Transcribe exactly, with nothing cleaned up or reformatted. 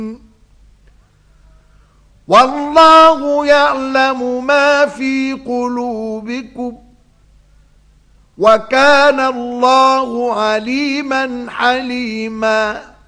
والله يعلم ما في قلوبكم وكان الله عليما حليما